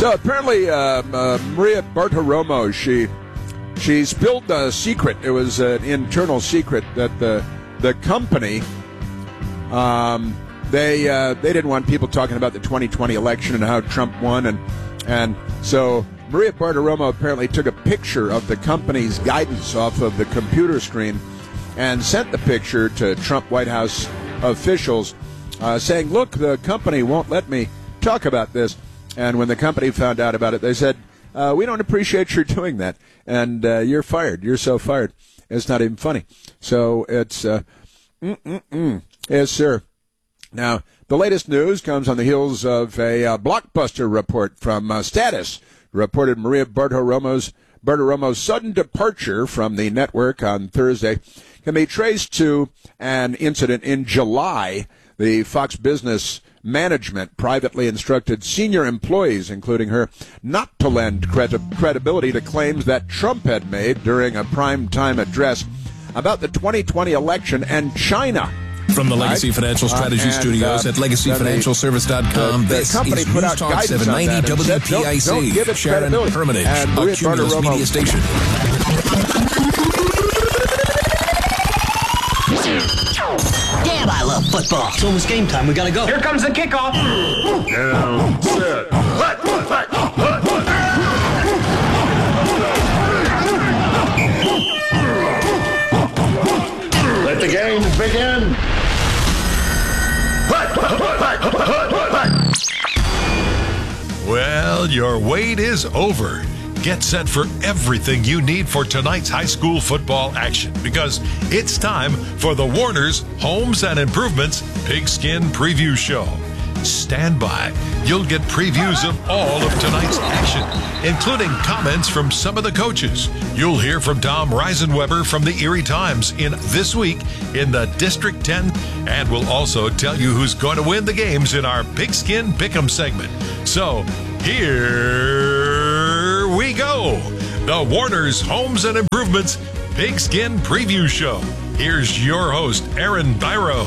So apparently, Maria Bartiromo, she spilled a secret. It was an internal secret that the company they didn't want people talking about the 2020 election and how Trump won, and so Maria Bartiromo apparently took a picture of the company's guidance off of the computer screen and sent the picture to Trump White House officials, saying, "Look, the company won't let me talk about this." And when the company found out about it, they said, "We don't appreciate your doing that, and you're fired. You're so fired. It's not even funny." So it's yes, sir. Now, the latest news comes on the heels of a blockbuster report from Status, reported Maria Bartiromo's sudden departure from the network on Thursday can be traced to an incident in July. The Fox Business management privately instructed senior employees, including her, not to lend credibility to claims that Trump had made during a primetime address about the 2020 election and China. From the Legacy Financial Strategy Studios at LegacyFinancialService.com, this is News Talk 790 WPIC, Sharon Hermitage, a Cumulus Media station. Damn, I love football. It's almost game time. We gotta go. Here comes the kickoff. Down, set, let the games begin. Well, your wait is over. Get set for everything you need for tonight's high school football action, because it's time for the Warner's Homes and Improvements Pigskin Preview Show. Stand by. You'll get previews of all of tonight's action, including comments from some of the coaches. You'll hear from Tom Reisenweber from the Erie Times in This Week in the District 10, and we'll also tell you who's going to win the games in our Pigskin Pick'em segment. So, here we go. The Warner's Homes and Improvements Pigskin Preview Show. Here's your host, Aaron Byro.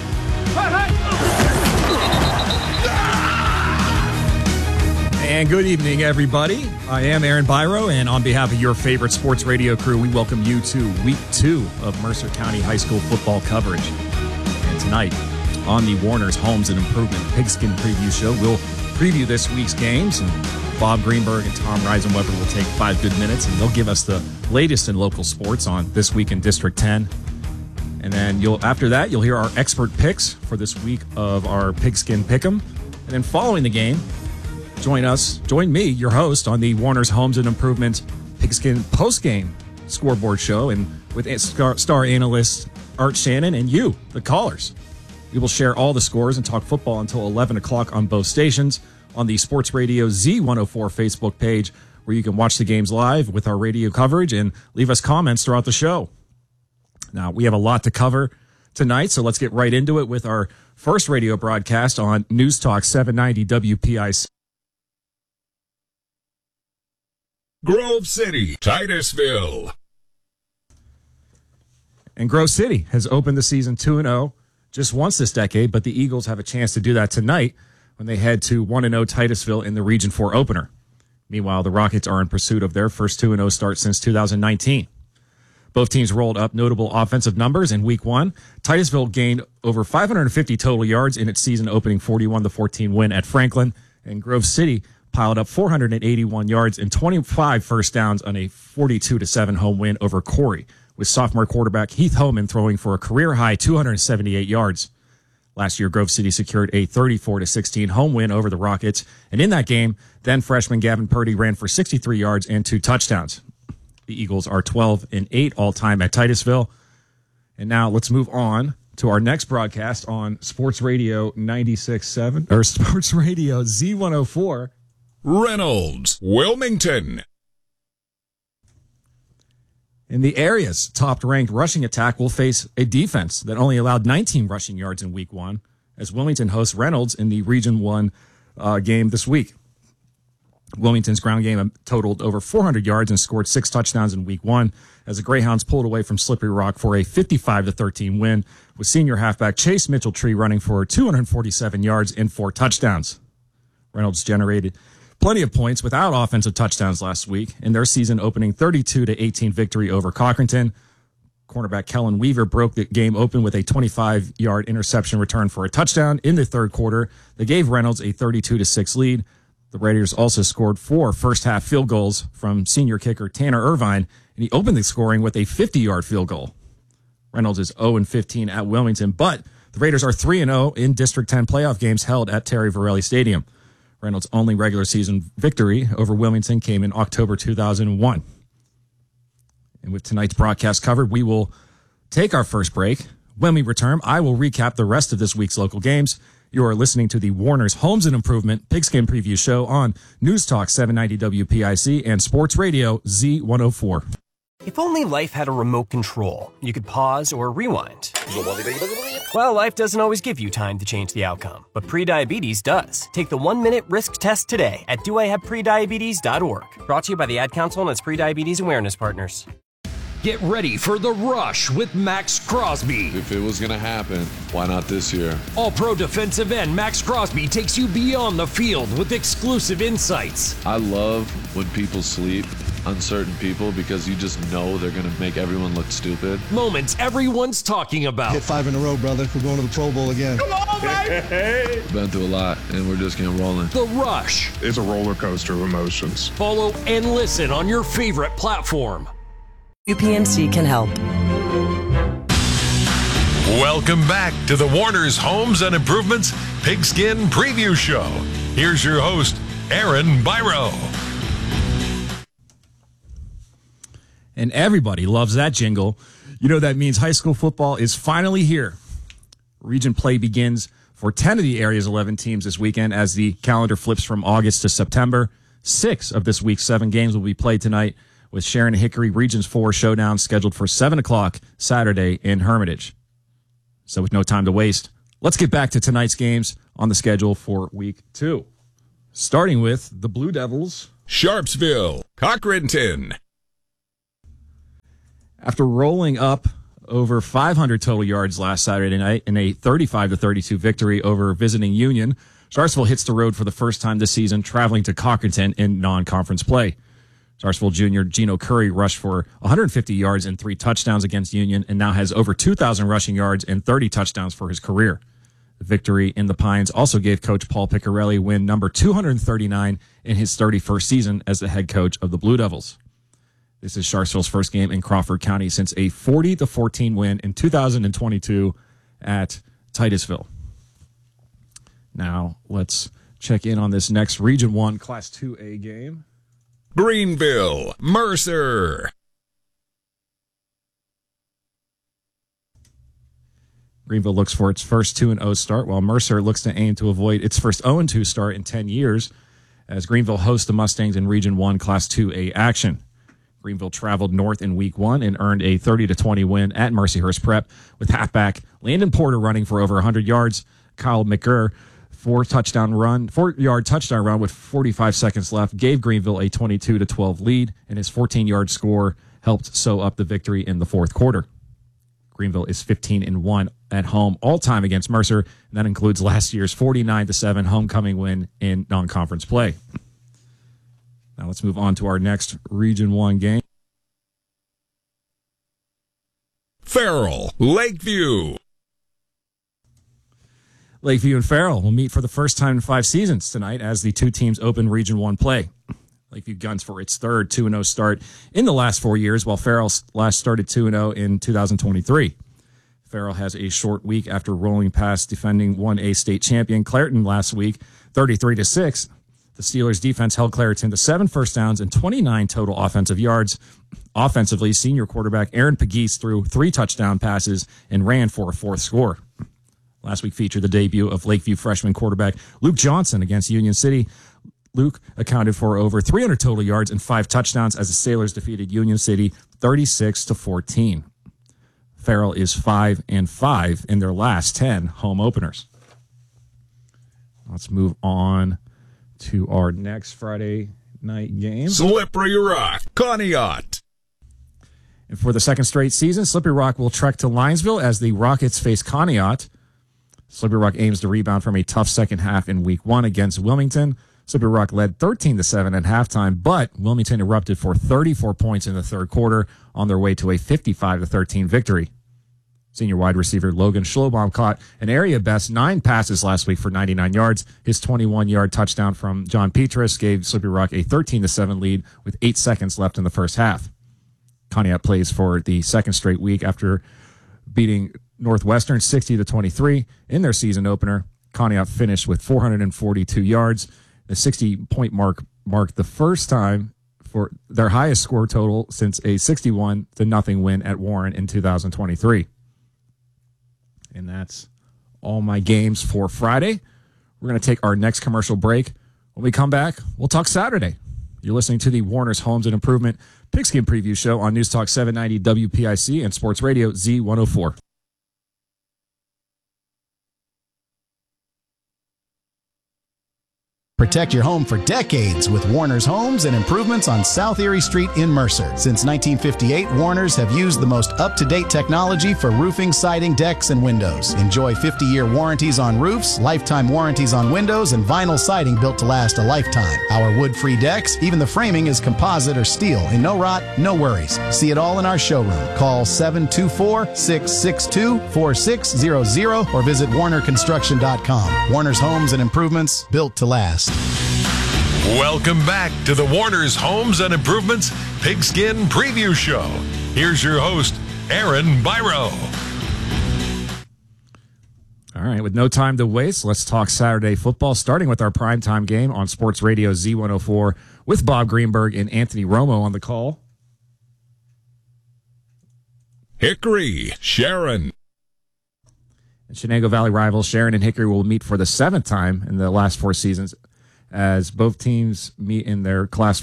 And good evening, everybody. I am Aaron Byro, and on behalf of your favorite sports radio crew, we welcome you to Week 2 of Mercer County High School football coverage. And tonight, on the Warner's Homes and Improvement Pigskin Preview Show, we'll preview this week's games, and Bob Greenberg and Tom Reisenweber will take 5 good minutes, and they'll give us the latest in local sports on This Week in District 10. And then after that, you'll hear our expert picks for this week of our Pigskin Pick'em. And then following the game, join me, your host, on the Warner's Homes and Improvement Pigskin postgame scoreboard show, and with star analyst Art Shannon and you, the callers. We will share all the scores and talk football until 11 o'clock on both stations on the Sports Radio Z104 Facebook page, where you can watch the games live with our radio coverage and leave us comments throughout the show. Now, we have a lot to cover tonight, so let's get right into it with our first radio broadcast on News Talk 790 WPIC. Grove City, Titusville. And Grove City has opened the season 2-0 just once this decade, but the Eagles have a chance to do that tonight when they head to 1-0 Titusville in the Region 4 opener. Meanwhile, the Rockets are in pursuit of their first 2-0 start since 2019. Both teams rolled up notable offensive numbers in Week 1. Titusville gained over 550 total yards in its season-opening 41-14 win at Franklin, and Grove City piled up 481 yards and 25 first downs on a 42-7 home win over Corey, with sophomore quarterback Heath Homan throwing for a career-high 278 yards. Last year, Grove City secured a 34-16 home win over the Rockets, and in that game, then freshman Gavin Purdy ran for 63 yards and 2 touchdowns. The Eagles are 12-8 all-time at Titusville. And now let's move on to our next broadcast on Sports Radio 96.7, or Sports Radio Z104. Reynolds, Wilmington. In the area's top-ranked rushing attack will face a defense that only allowed 19 rushing yards in Week 1, as Wilmington hosts Reynolds in the Region 1 game this week. Wilmington's ground game totaled over 400 yards and scored 6 touchdowns in Week 1, as the Greyhounds pulled away from Slippery Rock for a 55-13 win, with senior halfback Chase Mitchell-Tree running for 247 yards and 4 touchdowns. Reynolds generated plenty of points without offensive touchdowns last week in their season-opening 32-18 victory over Cochranton. Cornerback Kellen Weaver broke the game open with a 25-yard interception return for a touchdown in the third quarter that gave Reynolds a 32-6 lead. The Raiders also scored 4 first-half field goals from senior kicker Tanner Irvine, and he opened the scoring with a 50-yard field goal. Reynolds is 0-15 at Wilmington, but the Raiders are 3-0 in District 10 playoff games held at Terry Varelli Stadium. Reynolds' only regular season victory over Wilmington came in October 2001. And with tonight's broadcast covered, we will take our first break. When we return, I will recap the rest of this week's local games. You are listening to the Warner's Homes and Improvement Pigskin Preview Show on News Talk 790 WPIC and Sports Radio Z104. If only life had a remote control, you could pause or rewind. Well, life doesn't always give you time to change the outcome, but prediabetes does. Take the 1-minute risk test today at doihaveprediabetes.org. Brought to you by the Ad Council and its prediabetes awareness partners. Get ready for The Rush with Max Crosby. If it was going to happen, why not this year? All-pro defensive end Max Crosby takes you beyond the field with exclusive insights. I love when people sleep, uncertain people, because you just know they're going to make everyone look stupid. Moments everyone's talking about. Hit 5 in a row, brother. We're going to the Pro Bowl again. Come on, baby! Been through a lot, and we're just getting rolling. The Rush. It's a roller coaster of emotions. Follow and listen on your favorite platform. UPMC can help. Welcome back to the Warner's Homes and Improvements Pigskin Preview Show. Here's your host, Aaron Biro. And everybody loves that jingle. You know that means high school football is finally here. Region play begins for 10 of the area's 11 teams this weekend as the calendar flips from August to September. 6 of this week's 7 games will be played tonight, with Sharon and Hickory Regions 4 showdown scheduled for 7 o'clock Saturday in Hermitage. So with no time to waste, let's get back to tonight's games on the schedule for Week 2. Starting with the Blue Devils. Sharpsville, Cochranton. After rolling up over 500 total yards last Saturday night in a 35-32 victory over visiting Union, Sharpsville hits the road for the first time this season, traveling to Cochranton in non-conference play. Sharpsville junior Gino Curry rushed for 150 yards and 3 touchdowns against Union and now has over 2,000 rushing yards and 30 touchdowns for his career. The victory in the Pines also gave Coach Paul Piccarelli win number 239 in his 31st season as the head coach of the Blue Devils. This is Sharpsville's first game in Crawford County since a 40-14 win in 2022 at Titusville. Now let's check in on this next Region 1 Class 2A game. Greenville, Mercer. Greenville looks for its first 2-0 start, while Mercer looks to aim to avoid its first 0-2 start in 10 years as Greenville hosts the Mustangs in Region 1 Class 2A action. Greenville traveled north in Week 1 and earned a 30-20 win at Mercyhurst Prep, with halfback Landon Porter running for over 100 yards. Kyle McGurr 4-yard touchdown run with 45 seconds left gave Greenville a 22-12 lead, and his 14-yard score helped sew up the victory in the fourth quarter. Greenville is 15-1 at home all-time against Mercer, and that includes last year's 49-7 homecoming win in non-conference play. Now let's move on to our next Region 1 game. Farrell, Lakeview. Lakeview and Farrell will meet for the first time in 5 seasons tonight as the 2 teams open Region 1 play. Lakeview guns for its third 2-0 start in the last 4 years, while Farrell last started 2-0 in 2023. Farrell has a short week after rolling past defending 1A state champion Clareton last week, 33-6. The Steelers' defense held Clareton to 7 first downs and 29 total offensive yards. Offensively, senior quarterback Aaron Pegues threw 3 touchdown passes and ran for a 4th score. Last week featured the debut of Lakeview freshman quarterback Luke Johnson against Union City. Luke accounted for over 300 total yards and 5 touchdowns as the Sailors defeated Union City 36-14. Farrell is 5-5 in their last 10 home openers. Let's move on to our next Friday night game. Slippery Rock, Conneaut. And for the second straight season, Slippery Rock will trek to Linesville as the Rockets face Conneaut. Slippery Rock aims to rebound from a tough second half in Week 1 against Wilmington. Slippery Rock led 13-7 at halftime, but Wilmington erupted for 34 points in the third quarter on their way to a 55-13 victory. Senior wide receiver Logan Schlobaum caught an area-best 9 passes last week for 99 yards. His 21-yard touchdown from John Petrus gave Slippery Rock a 13-7 lead with 8 seconds left in the first half. Conneaut plays for the second straight week after beating Northwestern 60-23 in their season opener. Conneaut finished with 442 yards. The 60-point mark marked the first time for their highest score total since a 61-0 win at Warren in 2023. And that's all my games for Friday. We're going to take our next commercial break. When we come back, we'll talk Saturday. You're listening to the Warner's Homes and Improvement Pigskin Preview Show on News Talk 790 WPIC and Sports Radio Z104. Protect your home for decades with Warner's Homes and Improvements on South Erie Street in Mercer. Since 1958, Warner's have used the most up-to-date technology for roofing, siding, decks, and windows. Enjoy 50-year warranties on roofs, lifetime warranties on windows, and vinyl siding built to last a lifetime. Our wood-free decks, even the framing is composite or steel, and no rot, no worries. See it all in our showroom. Call 724-662-4600 or visit warnerconstruction.com. Warner's Homes and Improvements, built to last. Welcome back to the Warner's Homes and Improvements Pigskin Preview Show. Here's your host, Aaron Biro. All right, with no time to waste, let's talk Saturday football, starting with our primetime game on Sports Radio Z104 with Bob Greenberg and Anthony Romo on the call. Hickory, Sharon. And Shenango Valley rivals Sharon and Hickory will meet for the 7th time in the last 4 seasons, as both teams meet in their Class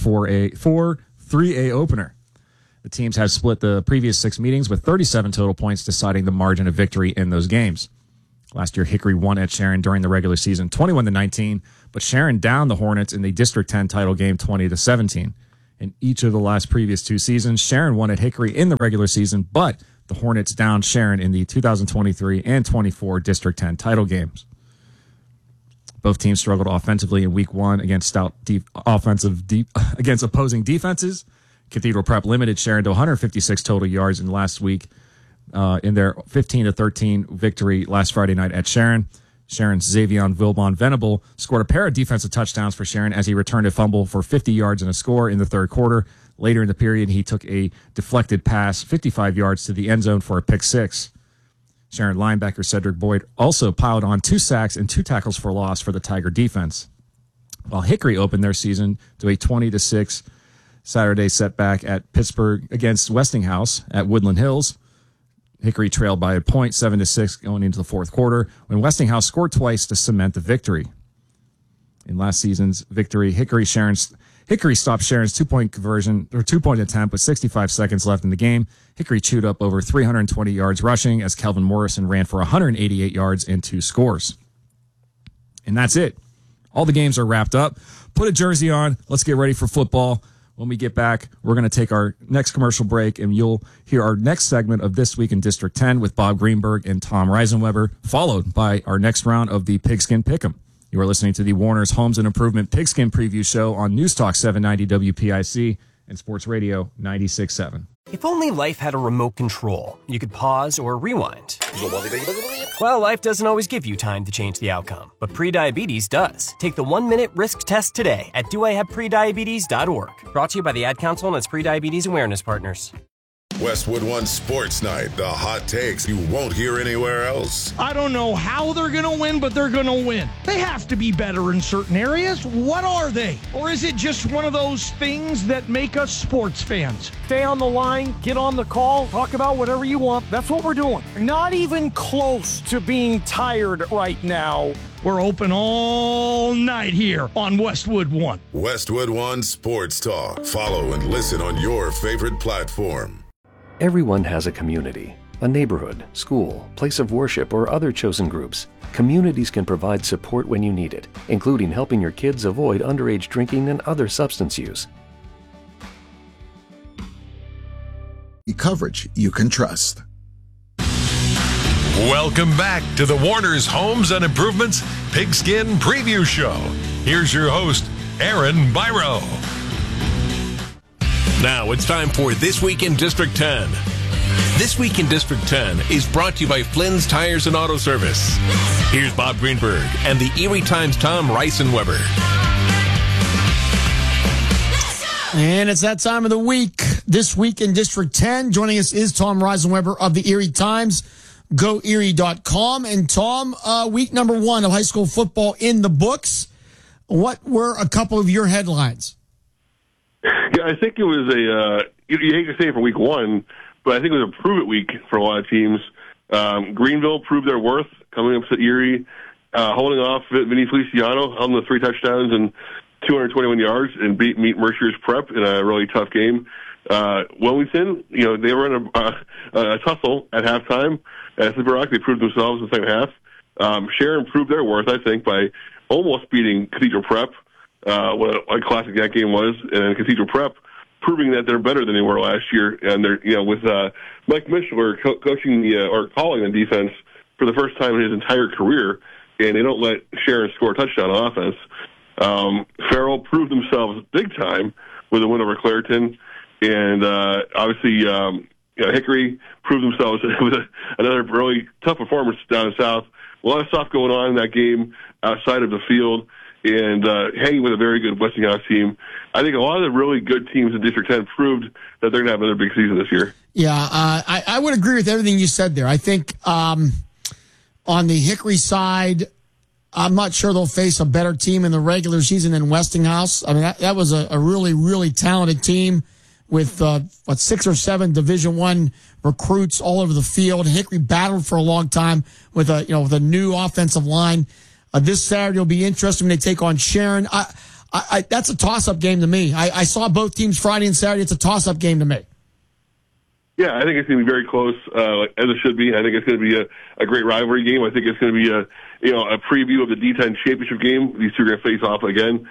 3A opener. The teams have split the previous 6 meetings with 37 total points deciding the margin of victory in those games. Last year, Hickory won at Sharon during the regular season 21-19, but Sharon downed the Hornets in the District 10 title game 20-17. In each of the last previous 2 seasons, Sharon won at Hickory in the regular season, but the Hornets downed Sharon in the 2023 and 24 District 10 title games. Both teams struggled offensively in Week 1 against stout against opposing defenses. Cathedral Prep limited Sharon to 156 total yards in last week in their 15-13 victory last Friday night at Sharon. Sharon's Xavion Vilbon Venable scored a pair of defensive touchdowns for Sharon as he returned a fumble for 50 yards and a score in the third quarter. Later in the period, he took a deflected pass 55 yards to the end zone for a pick 6. Sharon linebacker Cedric Boyd also piled on 2 sacks and 2 tackles for loss for the Tiger defense. While Hickory opened their season to a 20-6 Saturday setback at Pittsburgh against Westinghouse at Woodland Hills, Hickory trailed by a point 7-6 going into the fourth quarter when Westinghouse scored twice to cement the victory. In last season's victory, Hickory stopped Sharon's 2-point conversion or 2-point attempt with 65 seconds left in the game. Hickory chewed up over 320 yards rushing as Kelvin Morrison ran for 188 yards and 2 scores. And that's it. All the games are wrapped up. Put a jersey on. Let's get ready for football. When we get back, we're going to take our next commercial break, and you'll hear our next segment of This Week in District 10 with Bob Greenberg and Tom Reisenweber, followed by our next round of the Pigskin Pick'em. You are listening to the Warner's Homes and Improvement Pigskin Preview Show on News Talk 790 WPIC and Sports Radio 96.7. If only life had a remote control, you could pause or rewind. Well, life doesn't always give you time to change the outcome, but prediabetes does. Take the 1-minute risk test today at doihaveprediabetes.org. Brought to you by the Ad Council and its prediabetes awareness partners. Westwood One Sports Night, the hot takes you won't hear anywhere else. I don't know how they're going to win, but they're going to win. They have to be better in certain areas. What are they? Or is it just one of those things that make us sports fans? Stay on the line, get on the call, talk about whatever you want. That's what we're doing. Not even close to being tired right now. We're open all night here on Westwood One. Westwood One Sports Talk. Follow and listen on your favorite platform. Everyone has a community, a neighborhood, school, place of worship, or other chosen groups. Communities can provide support when you need it, including helping your kids avoid underage drinking and other substance use. Coverage you can trust. Welcome back to the Warner's Homes and Improvements Pigskin Preview Show. Here's your host, Aaron Biro. Now it's time for This Week in District 10. This Week in District 10 is brought to you by Flynn's Tires and Auto Service. Here's Bob Greenberg and the Erie Times' Tom Reisenweber. And it's that time of the week. This Week in District 10. Joining us is Tom Reisenweber of the Erie Times. GoErie.com. And Tom, week number 1 of high school football in the books. What were a couple of your headlines? Yeah, I think it was you hate to say it for week 1, but I think it was a prove-it week for a lot of teams. Greenville proved their worth coming up to Erie, holding off Vinny Feliciano on the 3 touchdowns and 221 yards and beat Mercer's Prep in a really tough game. Wilmington, they were in a tussle at halftime. At Slippery Rock, they proved themselves in the second half. Sharon proved their worth, I think, by almost beating Cathedral Prep. What a classic that game was, and then Cathedral Prep proving that they're better than they were last year, and they're with Mike Mishler coaching or calling the defense for the first time in his entire career, and they don't let Sharon score a touchdown on offense. Farrell proved themselves big time with a win over Clareton, and obviously Hickory proved themselves with another really tough performance down south. A lot of stuff going on in that game outside of the field, and hanging with a very good Westinghouse team. I think a lot of the really good teams in District 10 proved that they're going to have another big season this year. Yeah, I would agree with everything you said there. I think on the Hickory side, I'm not sure they'll face a better team in the regular season than Westinghouse. I mean, that was a really, really talented team with 6 or 7 Division I recruits all over the field. Hickory battled for a long time with a new offensive line. This Saturday will be interesting when they take on Sharon. That's a toss-up game to me. I saw both teams Friday and Saturday. It's a toss-up game to me. Yeah, I think it's going to be very close, as it should be. I think it's going to be a great rivalry game. I think it's going to be a preview of the D10 championship game. These two are going to face off again.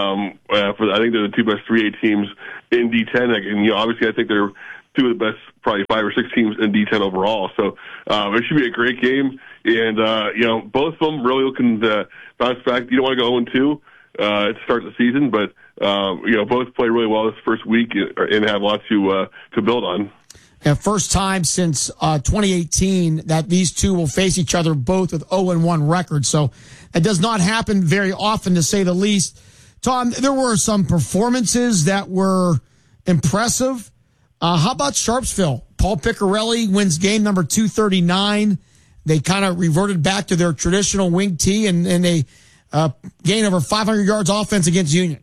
I think they're the two best 3A teams in D10. And obviously, I think they're two of the best, probably 5 or 6 teams in D10 overall. So it should be a great game. And both of them really looking to bounce back. You don't want to go 0-2 to start the season, but both play really well this first week and have a lot to build on. First time since 2018 that these two will face each other both with 0-1 records. So it does not happen very often, to say the least. Tom, there were some performances that were impressive. How about Sharpsville? Paul Piccarelli wins game number 239. They kind of reverted back to their traditional wing tee, and they gained over 500 yards offense against Union.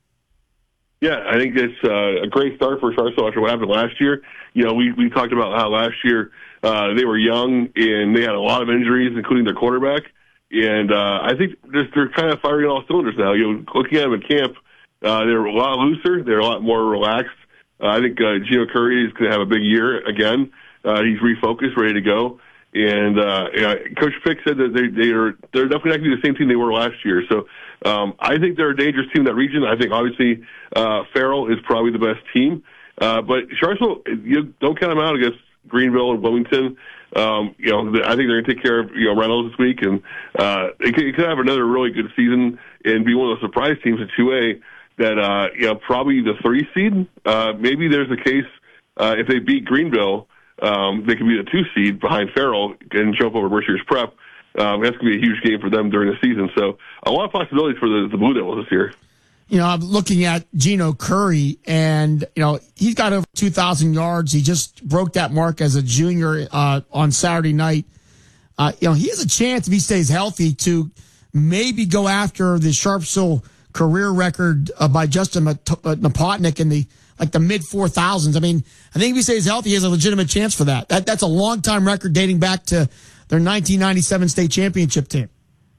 Yeah, I think it's a great start for Sharpsville after what happened last year. We talked about how last year they were young and they had a lot of injuries, including their quarterback. And I think they're kind of firing all cylinders now. Looking at them in camp, they're a lot looser. They're a lot more relaxed. I think Gino Curry is going to have a big year again. He's refocused, ready to go. And Coach Pick said that they're definitely not going to be the same team they were last year. So I think they're a dangerous team in that region. I think obviously Farrell is probably the best team. But Sharpsville, you don't count them out against Greenville and Wilmington. I think they're going to take care of Reynolds this week, and they could have another really good season and be one of the surprise teams in 2A that probably the 3 seed. Maybe there's a case if they beat Greenville, they could be the 2 seed behind Farrell and jump over Mercer's Prep. That's going to be a huge game for them during the season. So a lot of possibilities for the Blue Devils this year. I'm looking at Gino Curry, and, he's got over 2,000 yards. He just broke that mark as a junior on Saturday night. He has a chance, if he stays healthy, to maybe go after the Sharpsville career record by Justin Napotnick in the mid 4,000s. I mean, I think if he stays healthy, he has a legitimate chance for that. That's a long-time record dating back to their 1997 state championship team.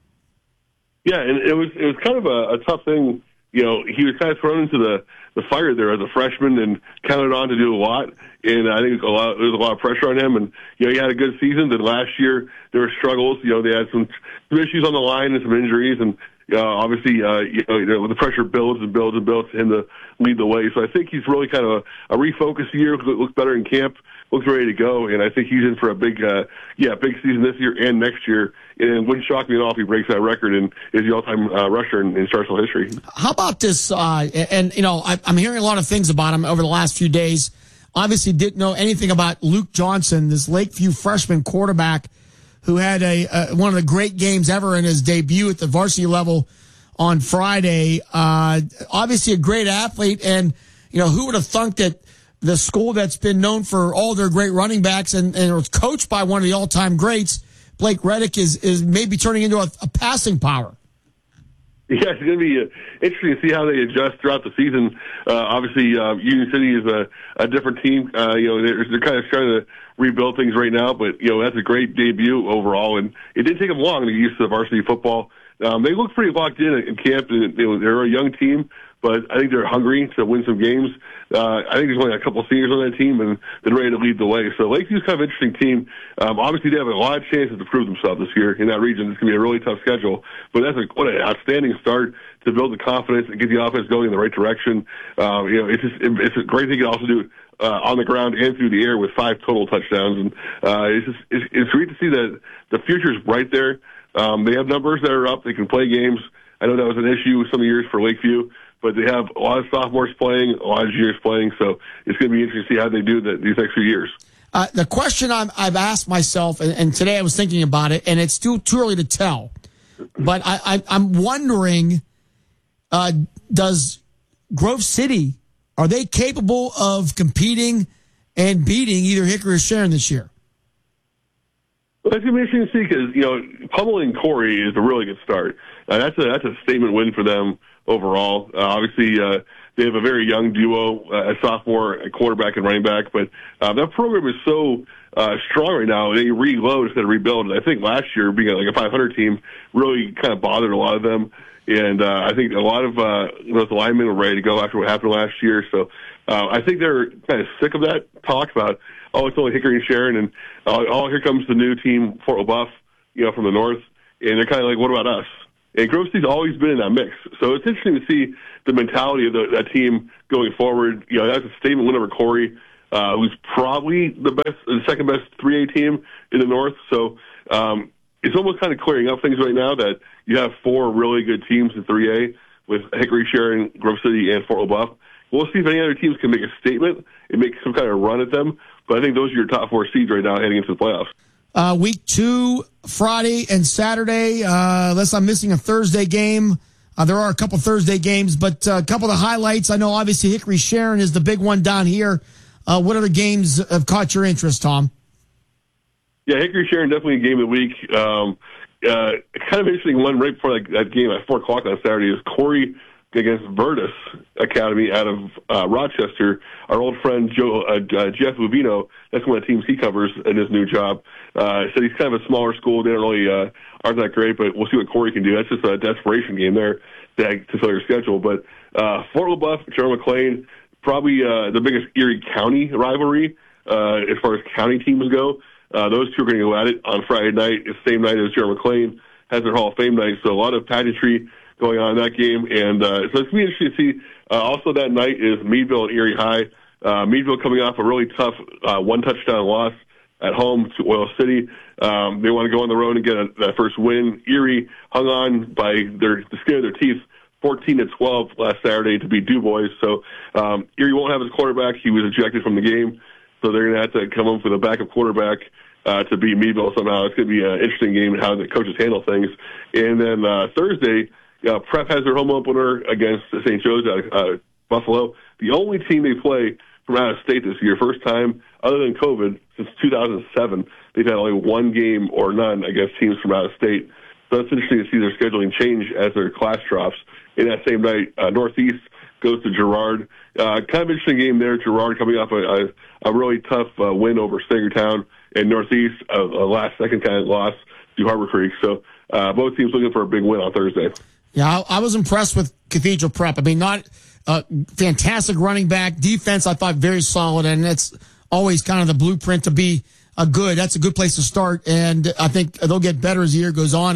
Yeah, and it was kind of a tough thing. He was kind of thrown into the fire there as a freshman and counted on to do a lot. And I think there was a lot of pressure on him. And, he had a good season. Then last year there were struggles. They had some issues on the line and some injuries. And, Obviously, the pressure builds and builds and builds to him to lead the way. So I think he's really kind of a refocused year. Looks better in camp. Looks ready to go, and I think he's in for a big season this year and next year. And it wouldn't shock me at all if he breaks that record and is the all-time rusher in Starsville history. How about this? I'm hearing a lot of things about him over the last few days. Obviously, didn't know anything about Luke Johnson, this Lakeview freshman quarterback who had one of the great games ever in his debut at the varsity level on Friday. Obviously, a great athlete, and who would have thunk that the school that's been known for all their great running backs and was coached by one of the all-time greats, Blake Reddick, is maybe turning into a passing power. Yeah, it's going to be interesting to see how they adjust throughout the season. Obviously, Union City is a different team. They're kind of trying to rebuild things right now, but that's a great debut overall. And it didn't take them long to get used to the varsity football. They look pretty locked in camp. They're a young team, but I think they're hungry to win some games. I think there's only a couple of seniors on that team, and they're ready to lead the way. So Lakeview's kind of an interesting team. Obviously, they have a lot of chances to prove themselves this year in that region. It's going to be a really tough schedule, but what an outstanding start to build the confidence and get the offense going in the right direction. It's a great thing to also do on the ground and through the air with 5 total touchdowns, and it's great to see that the future's right there. They have numbers that are up. They can play games. I know that was an issue some years for Lakeview, but they have a lot of sophomores playing, a lot of juniors playing, so it's going to be interesting to see how they do these next few years. The question I've asked myself, and today I was thinking about it, and it's still too early to tell, but I'm wondering, does Grove City, are they capable of competing and beating either Hickory or Sharon this year? Well, that's going to be interesting to see because, pummeling Corey is a really good start. That's a statement win for them overall. Obviously, they have a very young duo, a sophomore, a quarterback and running back, but that program is so strong right now. They reload instead of rebuild. And I think last year, being like a 500 team, really kind of bothered a lot of them. And I think a lot of those linemen were ready to go after what happened last year. So I think they're kind of sick of that talk about, it's only Hickory and Sharon, and here comes the new team, Fort LaBeouf, from the north. And they're kind of like, what about us? And Grove City's always been in that mix. So it's interesting to see the mentality of that team going forward. That's a statement win over Corey, who's probably the second best 3A team in the north. So it's almost kind of clearing up things right now that you have 4 really good teams in 3A with Hickory, Sharon, Grove City, and Fort LaBeouf. We'll see if any other teams can make a statement and make some kind of run at them. But I think those are your top 4 seeds right now heading into the playoffs. Week 2, Friday and Saturday, unless I'm missing a Thursday game. There are a couple Thursday games, but a couple of the highlights. I know obviously Hickory Sharon is the big one down here. What other games have caught your interest, Tom? Yeah, Hickory Sharon definitely a game of the week. Kind of interesting one right before that game at 4 o'clock on Saturday is Corey against Virtus Academy out of Rochester. Our old friend Jeff Uvino, that's one of the teams he covers in his new job. Said he's kind of a smaller school. They don't really aren't that great, but we'll see what Corey can do. That's just a desperation game there to fill your schedule. But Fort LaBeouf, Gerald McLean, probably the biggest Erie County rivalry as far as county teams go. Those two are going to go at it on Friday night. It's the same night as Gerald McLean has their Hall of Fame night, so a lot of pageantry going on in that game. And so it's going to be interesting to see. Also that night is Meadville and Erie High. Meadville coming off a really tough 1-touchdown loss at home to Oil City. They want to go on the road and get that first win. Erie hung on by the skin of their teeth 14-12 last Saturday to beat DuBois. So Erie won't have his quarterback. He was ejected from the game. So they're going to have to come up with a backup quarterback to beat Meadville somehow. It's going to be an interesting game and how the coaches handle things. And then Thursday, Prep has their home opener against St. Joe's out of Buffalo. The only team they play from out of state this year, first time other than COVID since 2007. They've had only one game or none against teams from out of state. So it's interesting to see their scheduling change as their class drops. In that same night, Northeast goes to Girard. Kind of interesting game there. Girard coming off a really tough win over Sagertown, and Northeast a last-second kind of loss to Harbor Creek. So both teams looking for a big win on Thursday. Yeah, I was impressed with Cathedral Prep. I mean, not fantastic running back. Defense, I thought, very solid, and it's always kind of the blueprint to be that's a good place to start, and I think they'll get better as the year goes on. And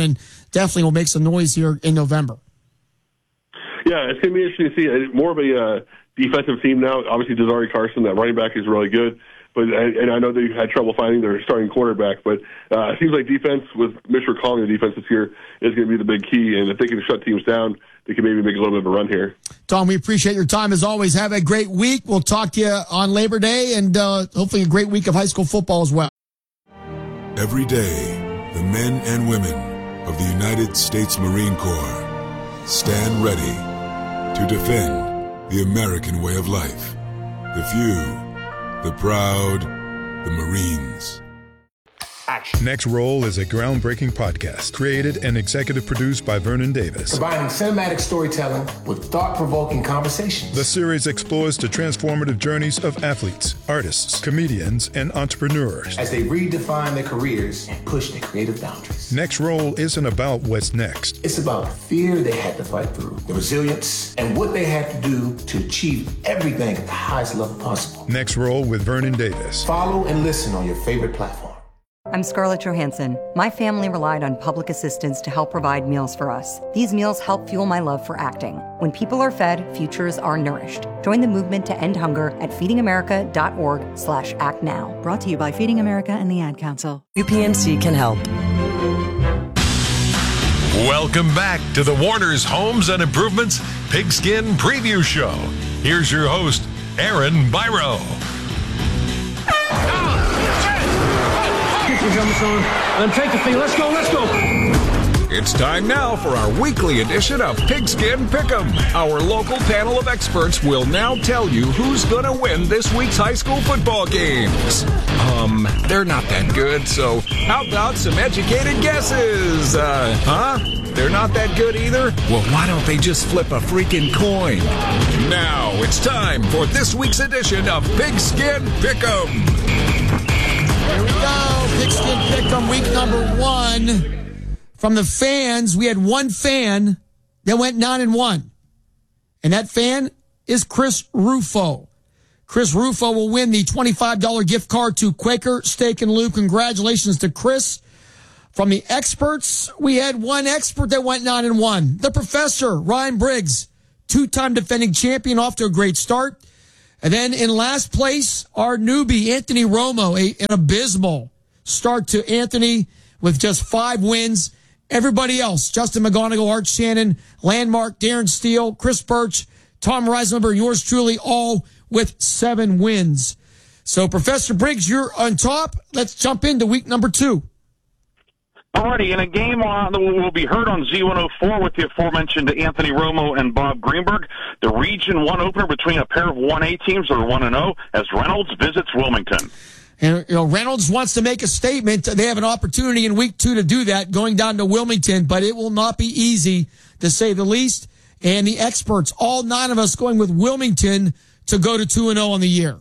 definitely will make some noise here in November. Yeah, it's going to be interesting to see. More of a defensive team now. Obviously, Desiree Carson, that running back, is really good. But and I know they had trouble finding their starting quarterback. But it seems like defense, with Mishra calling the defense this year, is going to be the big key. And if they can shut teams down, they can maybe make a little bit of a run here. Tom, we appreciate your time as always. Have a great week. We'll talk to you on Labor Day, and hopefully a great week of high school football as well. Every day, the men and women of the United States Marine Corps stand ready to defend the American way of life. The few, the proud, the Marines. Next Roll is a groundbreaking podcast created and executive produced by Vernon Davis. Combining cinematic storytelling with thought-provoking conversations. The series explores the transformative journeys of athletes, artists, comedians, and entrepreneurs as they redefine their careers and push their creative boundaries. Next Roll isn't about what's next. It's about the fear they had to fight through, the resilience, and what they had to do to achieve everything at the highest level possible. Next Roll with Vernon Davis. Follow and listen on your favorite platform. I'm Scarlett Johansson. My family relied on public assistance to help provide meals for us. These meals help fuel my love for acting. When people are fed, futures are nourished. Join the movement to end hunger at feedingamerica.org/actnow. Brought to you by Feeding America and the Ad Council. UPMC can help. Welcome back to the Warner's Homes and Improvements Pigskin Preview Show. Here's your host, Aaron Biro. And take the field. Let's go. It's time now for our weekly edition of Pigskin Pick'em. Our local panel of experts will now tell you who's going to win this week's high school football games. They're not that good, so how about some educated guesses? They're not that good either? Well, why don't they just flip a freaking coin? Now it's time for this week's edition of Pigskin Pick'em. Here we go. Pigskin Pick'em week number 1. From the fans, we had one fan that went 9-1. And that fan is Chris Rufo. Chris Rufo will win the $25 gift card to Quaker Steak and Lube. Congratulations to Chris. From the experts, we had one expert that went 9-1. The professor, Ryan Briggs, 2-time defending champion, off to a great start. And then in last place, our newbie, Anthony Romo, an abysmal start to Anthony with just 5 wins. Everybody else, Justin McGonigal, Art Shannon, Landmark, Darren Steele, Chris Birch, Tom Reisenberger, yours truly, all with 7 wins. So, Professor Briggs, you're on top. Let's jump into week number 2. Alrighty, in a game that will be heard on Z104 with the aforementioned Anthony Romo and Bob Greenberg, the Region 1 opener between a pair of 1A teams that are 1-0 as Reynolds visits Wilmington. And, Reynolds wants to make a statement. They have an opportunity in week 2 to do that, going down to Wilmington, but it will not be easy, to say the least. And the experts, all 9 of us, going with Wilmington to go to 2-0 on the year.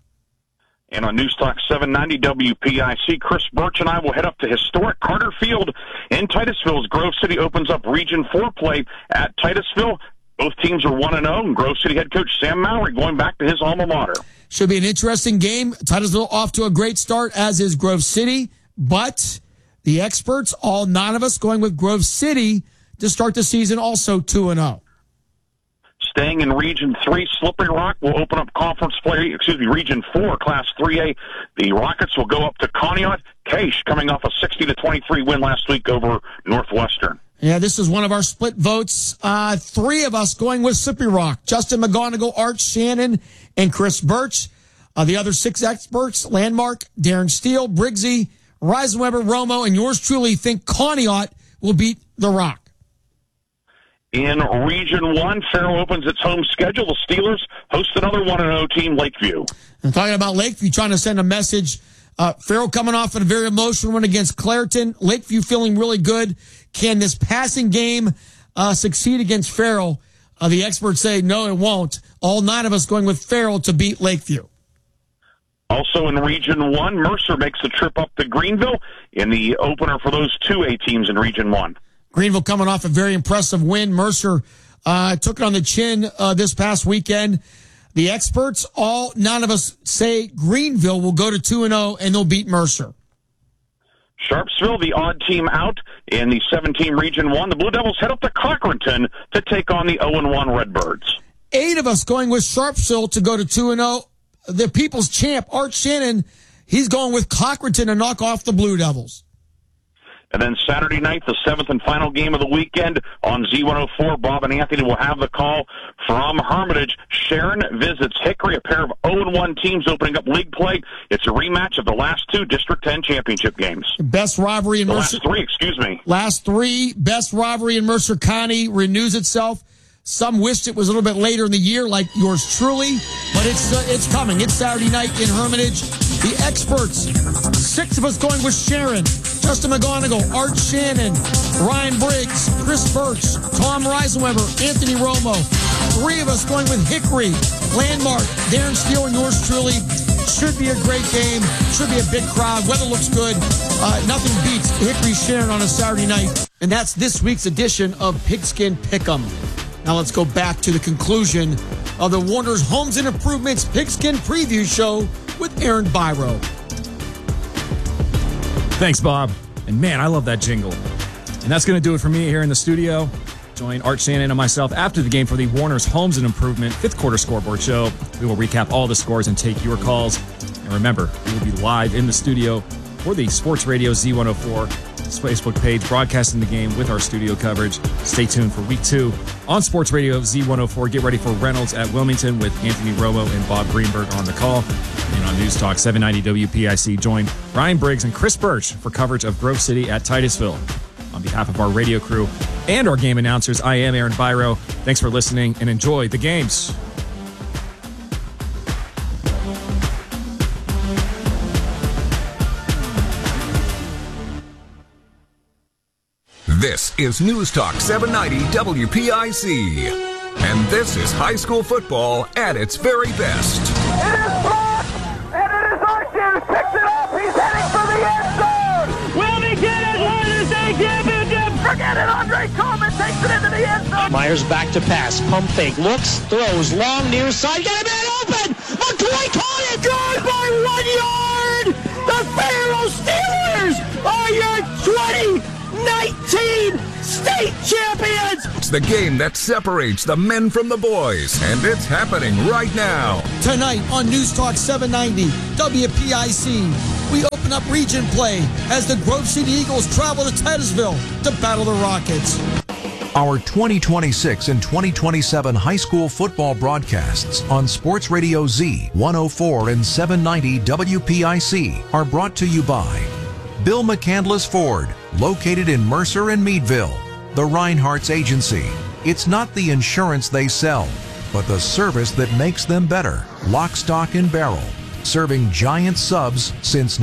And on Newstalk 790 WPIC, Chris Birch and I will head up to historic Carter Field in Titusville as Grove City opens up Region 4 play at Titusville. Both teams are 1-0, and Grove City head coach Sam Mowry going back to his alma mater. Should be an interesting game. Titusville off to a great start, as is Grove City. But the experts, all 9 of us, going with Grove City to start the season also 2-0. Staying in Region 3, Slippery Rock will open up Region 4, Class 3A. The Rockets will go up to Conneaut. Case coming off a 60-23 win last week over Northwestern. Yeah, this is one of our split votes. 3 of us going with Slippery Rock. Justin McGonigal, Art Shannon, and Chris Birch. The other 6 experts, Landmark, Darren Steele, Briggsy, Reisenweber, Romo, and yours truly think Conneaut will beat the Rock. In Region 1, Farrell opens its home schedule. The Steelers host another 1-0 team, Lakeview. I'm talking about Lakeview, trying to send a message. Farrell coming off a very emotional one against Clareton. Lakeview feeling really good. Can this passing game succeed against Farrell? The experts say no, it won't. All 9 of us going with Farrell to beat Lakeview. Also in Region 1, Mercer makes the trip up to Greenville in the opener for those 2A teams in Region 1. Greenville coming off a very impressive win. Mercer took it on the chin this past weekend. The experts, all 9 of us say Greenville will go to 2-0 and they'll beat Mercer. Sharpsville, the odd team out in the 7-team Region 1. The Blue Devils head up to Cochranton to take on the 0-1 Redbirds. 8 of us going with Sharpsville to go to 2-0. The people's champ, Art Shannon, he's going with Cochranton to knock off the Blue Devils. And then Saturday night, the 7th and final game of the weekend on Z104. Bob and Anthony will have the call from Hermitage. Sharon visits Hickory, a pair of 0-1 teams opening up league play. It's a rematch of the last 2 District 10 championship games. Best rivalry in Mercer. Last 3, best rivalry in Mercer County renews itself. Some wished it was a little bit later in the year, like yours truly, but it's coming. It's Saturday night in Hermitage. The experts, 6 of us going with Sharon, Justin McGonigal, Art Shannon, Ryan Briggs, Chris Birch, Tom Reisenweber, Anthony Romo. 3 of us going with Hickory, Landmark, Darren Steele, and yours truly. Should be a great game. Should be a big crowd. Weather looks good. Nothing beats Hickory Sharon on a Saturday night. And that's this week's edition of Pigskin Pick'em. Now let's go back to the conclusion of the Warner's Homes and Improvements Pigskin Preview Show with Aaron Biro. Thanks, Bob. And man, I love that jingle. And that's going to do it for me here in the studio. Join Art Shannon and myself after the game for the Warner's Homes and Improvement 5th Quarter Scoreboard Show. We will recap all the scores and take your calls. And remember, we will be live in the studio for the Sports Radio Z104 Facebook page, broadcasting the game with our studio coverage. Stay tuned for week 2 on Sports Radio Z104. Get ready for Reynolds at Wilmington with Anthony Romo and Bob Greenberg on the call. And on News Talk 790 WPIC, join Ryan Briggs and Chris Birch for coverage of Grove City at Titusville. On behalf of our radio crew and our game announcers, I am Aaron Biro. Thanks for listening and enjoy the games. This is News Talk 790 WPIC. And this is high school football at its very best. It is blocked, and it is Archie picks it up. He's heading for the end zone. Will he get it? What is they give him? Forget it. Andre Coleman takes it into the end zone. Myers back to pass. Pump fake. Looks, throws, long near side. Got a man open. McCoy caught it. Good by 1 yard. The Faro Steelers are your 2019 state champions! It's the game that separates the men from the boys, and it's happening right now. Tonight on News Talk 790 WPIC, we open up region play as the Grove City Eagles travel to Titusville to battle the Rockets. Our 2026 and 2027 high school football broadcasts on Sports Radio Z 104 and 790 WPIC are brought to you by Bill McCandless Ford, located in Mercer and Meadville. The Reinhardt's Agency. It's not the insurance they sell, but the service that makes them better. Lock, Stock, and Barrel. Serving giant subs since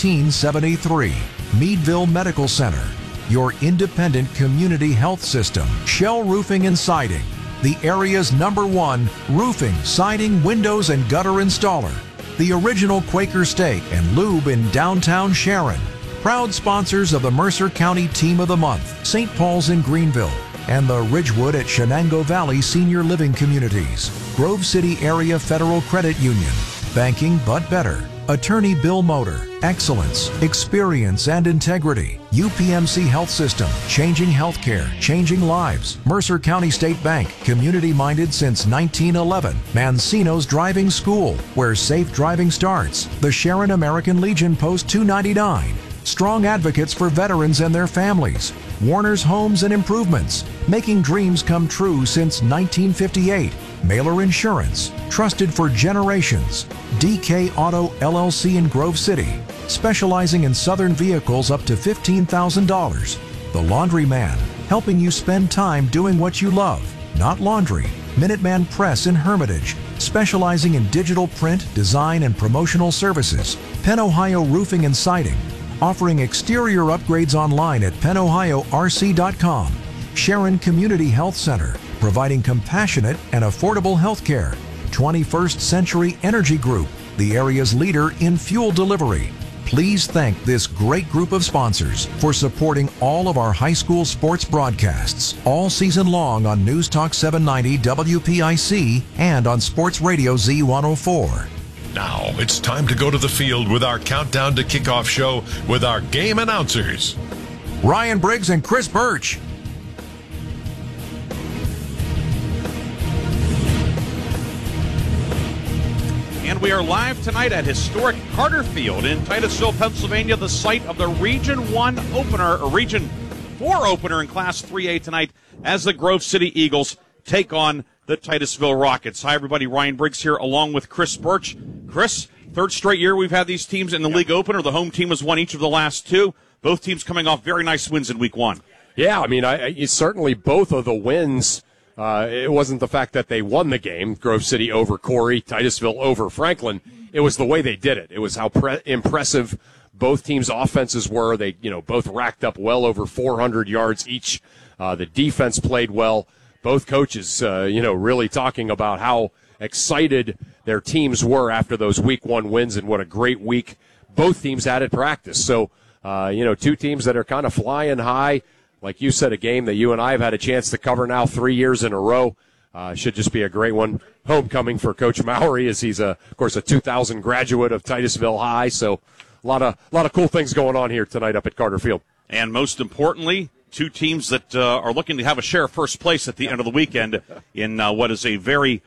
1973. Meadville Medical Center. Your independent community health system. Shell Roofing and Siding. The area's #1 roofing, siding, windows, and gutter installer. The original Quaker Steak and Lube in downtown Sharon. Proud sponsors of the Mercer County Team of the Month, St. Paul's in Greenville, and the Ridgewood at Shenango Valley Senior Living Communities, Grove City Area Federal Credit Union, Banking But Better, Attorney Bill Motor, Excellence, Experience, and Integrity, UPMC Health System, Changing Healthcare, Changing Lives, Mercer County State Bank, community-minded since 1911, Mancino's Driving School, where safe driving starts, the Sharon American Legion Post 299, strong advocates for veterans and their families. Warner's Homes and Improvements, making dreams come true since 1958. Mailer Insurance, trusted for generations. DK Auto LLC in Grove City, specializing in Southern vehicles up to $15,000. The Laundry Man, helping you spend time doing what you love, not laundry. Minuteman Press in Hermitage, specializing in digital print, design, and promotional services. Penn Ohio Roofing and Siding, offering exterior upgrades online at pennohiorc.com. Sharon Community Health Center, providing compassionate and affordable health care. 21st Century Energy Group, the area's leader in fuel delivery. Please thank this great group of sponsors for supporting all of our high school sports broadcasts all season long on News Talk 790 WPIC and on Sports Radio Z104. Now it's time to go to the field with our Countdown to Kickoff show with our game announcers, Ryan Briggs and Chris Birch. And we are live tonight at historic Carter Field in Titusville, Pennsylvania, the site of the Region 1 opener, or Region 4 opener in Class 3A tonight as the Grove City Eagles take on the Titusville Rockets. Hi, everybody. Ryan Briggs here along with Chris Birch. Chris, third straight year we've had these teams in the league opener. The home team has won each of the last two. Both teams coming off very nice wins in week one. Yeah, I mean, certainly both of the wins. It wasn't the fact that they won the game, Grove City over Corey, Titusville over Franklin. It was the way they did it. It was how impressive both teams' offenses were. They, both racked up well over 400 yards each. The defense played well. Both coaches, really talking about how excited their teams were after those week one wins and what a great week both teams had at practice. So, two teams that are kind of flying high. Like you said, a game that you and I have had a chance to cover now 3 years in a row. Should just be a great one. Homecoming for Coach Mowry, as he's, of course, a 2000 graduate of Titusville High. So a lot of cool things going on here tonight up at Carter Field. And most importantly, two teams that are looking to have a share of first place at the end of the weekend in what is a very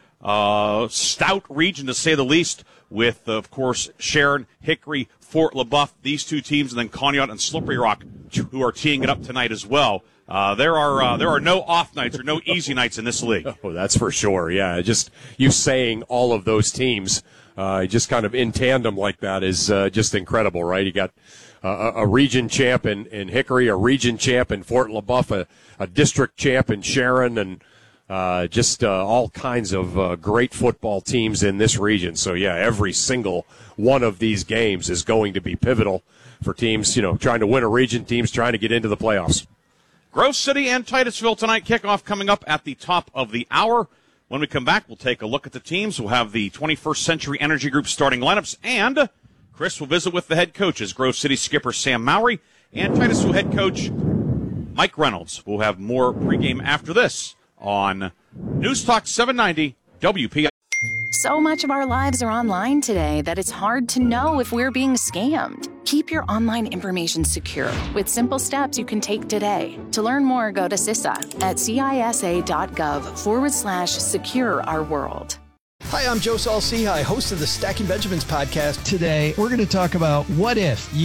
stout region, to say the least, with, of course, Sharon, Hickory, Fort LaBeouf, these two teams, and then Conneaut and Slippery Rock, who are teeing it up tonight as well. There are no off nights or no easy nights in this league. Oh, that's for sure. Yeah, just you saying all of those teams, just kind of in tandem like that is just incredible, right? You got a region champ in Hickory, a region champ in Fort LaBeouf, a district champ in Sharon, and just all kinds of great football teams in this region. So, yeah, every single one of these games is going to be pivotal for teams, trying to win a region, teams trying to get into the playoffs. Grove City and Titusville tonight, kickoff coming up at the top of the hour. When we come back, we'll take a look at the teams. We'll have the 21st Century Energy Group starting lineups, and Chris will visit with the head coaches, Grove City skipper Sam Mowry and Titusville head coach Mike Reynolds. We'll have more pregame after this on News Talk 790 WPI. So much of our lives are online today that it's hard to know if we're being scammed. Keep your online information secure with simple steps you can take today. To learn more, go to CISA at CISA.gov/secure our world. Hi, I'm Joe Saul-Sehy, host of the Stacking Benjamins podcast. Today, we're going to talk about what if